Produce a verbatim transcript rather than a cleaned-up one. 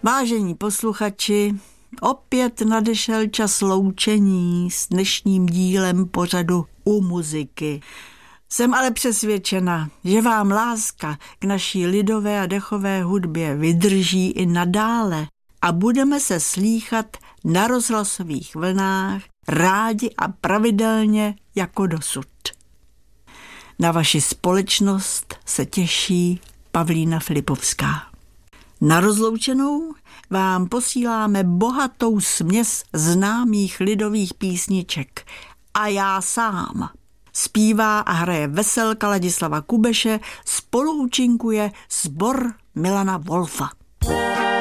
Vážení posluchači, opět nadešel čas loučení s dnešním dílem pořadu U muziky. Jsem ale přesvědčena, že vám láska k naší lidové a dechové hudbě vydrží i nadále a budeme se slýchat na rozhlasových vlnách rádi a pravidelně jako dosud. Na vaši společnost se těší Pavlína Filipovská. Na rozloučenou vám posíláme bohatou směs známých lidových písniček A já sám. Zpívá a hraje veselka Ladislava Kubeše, spoluúčinkuje sbor Milana Wolfa.